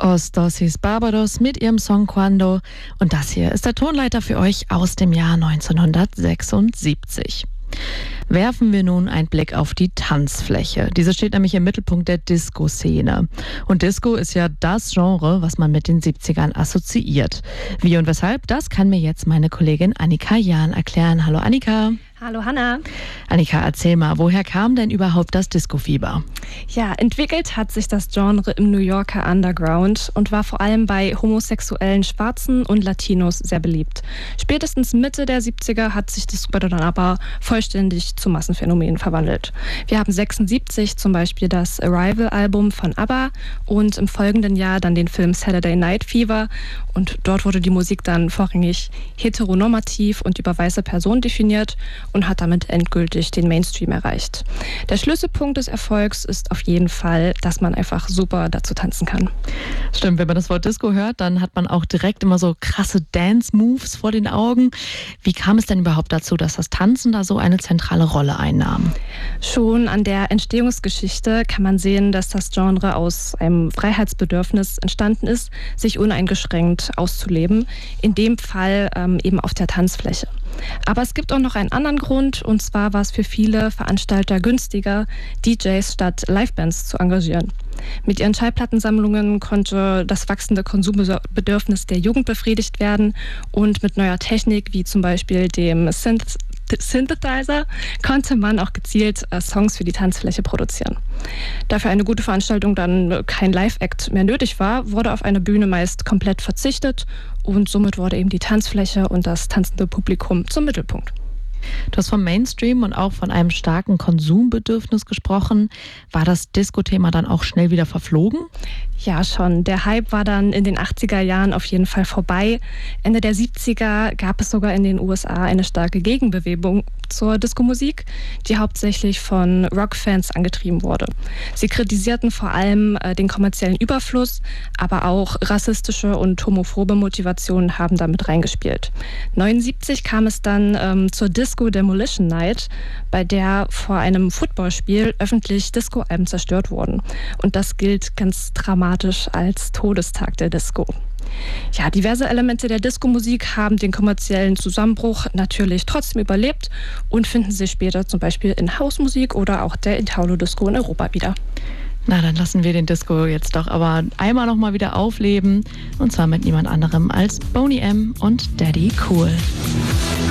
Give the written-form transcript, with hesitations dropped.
Ostosis Barbados mit ihrem Song Quando. Und das hier ist der Tonleiter für euch aus dem Jahr 1976. Werfen wir nun einen Blick auf die Tanzfläche. Diese steht nämlich im Mittelpunkt der Disco-Szene. Und Disco ist ja das Genre, was man mit den 70ern assoziiert. Wie und weshalb, das kann mir jetzt meine Kollegin Annika Jahn erklären. Hallo Annika. Hallo Hanna. Annika, erzähl mal, woher kam denn überhaupt das Disco-Fieber? Ja, entwickelt hat sich das Genre im New Yorker Underground und war vor allem bei homosexuellen Schwarzen und Latinos sehr beliebt. Spätestens Mitte der 70er hat sich Disco dann aber vollständig zu Massenphänomen verwandelt. Wir haben 76 zum Beispiel das Arrival-Album von ABBA und im folgenden Jahr dann den Film Saturday Night Fever. Und dort wurde die Musik dann vorrangig heteronormativ und über weiße Personen definiert und hat damit endgültig den Mainstream erreicht. Der Schlüsselpunkt des Erfolgs ist auf jeden Fall, dass man einfach super dazu tanzen kann. Stimmt, wenn man das Wort Disco hört, dann hat man auch direkt immer so krasse Dance-Moves vor den Augen. Wie kam es denn überhaupt dazu, dass das Tanzen da so eine zentrale Rolle einnahm? Schon an der Entstehungsgeschichte kann man sehen, dass das Genre aus einem Freiheitsbedürfnis entstanden ist, sich uneingeschränkt auszuleben. In dem Fall eben auf der Tanzfläche. Aber es gibt auch noch einen anderen Grund, und zwar war es für viele Veranstalter günstiger, DJs statt Livebands zu engagieren. Mit ihren Schallplattensammlungen konnte das wachsende Konsumbedürfnis der Jugend befriedigt werden und mit neuer Technik, wie zum Beispiel dem Synthesizer, konnte man auch gezielt Songs für die Tanzfläche produzieren. Da für eine gute Veranstaltung dann kein Live-Act mehr nötig war, wurde auf eine Bühne meist komplett verzichtet und somit wurde eben die Tanzfläche und das tanzende Publikum zum Mittelpunkt. Du hast vom Mainstream und auch von einem starken Konsumbedürfnis gesprochen. War das Disco-Thema dann auch schnell wieder verflogen? Ja, schon. Der Hype war dann in den 80er Jahren auf jeden Fall vorbei. Ende der 70er gab es sogar in den USA eine starke Gegenbewegung zur Disco-Musik, die hauptsächlich von Rockfans angetrieben wurde. Sie kritisierten vor allem den kommerziellen Überfluss, aber auch rassistische und homophobe Motivationen haben damit reingespielt. 1979 kam es dann zur Disco Demolition Night, bei der vor einem Footballspiel öffentlich Disco-Alben zerstört wurden. Und das gilt ganz dramatisch als Todestag der Disco. Ja, diverse Elemente der Disco-Musik haben den kommerziellen Zusammenbruch natürlich trotzdem überlebt und finden sich später zum Beispiel in Hausmusik oder auch der Italo-Disco in Europa wieder. Na, dann lassen wir den Disco jetzt doch aber einmal noch mal wieder aufleben. Und zwar mit niemand anderem als Boney M. und Daddy Cool.